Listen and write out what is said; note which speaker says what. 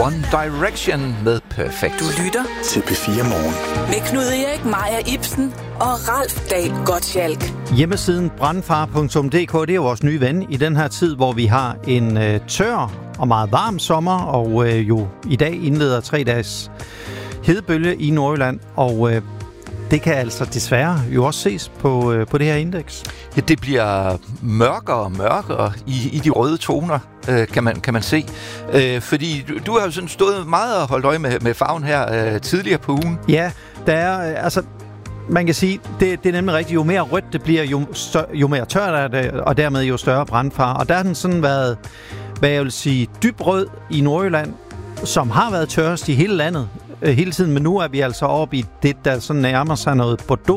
Speaker 1: One Direction med Perfect.
Speaker 2: Du lytter
Speaker 3: til P4 Morgen.
Speaker 2: med Knud Erik, Maja Ibsen og Ralf Dahl Gottschalk.
Speaker 4: Hjemmesiden brandfar.dk, det er vores nye ven i den her tid, hvor vi har en tør og meget varm sommer, og jo i dag indleder 3 dages hedebølge i Nordjylland, og det kan altså desværre jo også ses på det her indeks.
Speaker 1: Ja, det bliver mørkere og mørkere i de røde toner, kan man se. Fordi du har jo sådan stået meget og holdt øje med farven her tidligere på ugen.
Speaker 4: Ja, der er altså... Man kan sige, det er nemlig rigtigt. Jo mere rødt det bliver, jo mere tørt er det, og dermed jo større brandfare. Og der har den sådan været, hvad jeg vil sige, dyb rød i Nordjylland, som har været tørrest i hele landet hele tiden. Men nu er vi altså oppe i det, der sådan nærmer sig noget Bordeaux.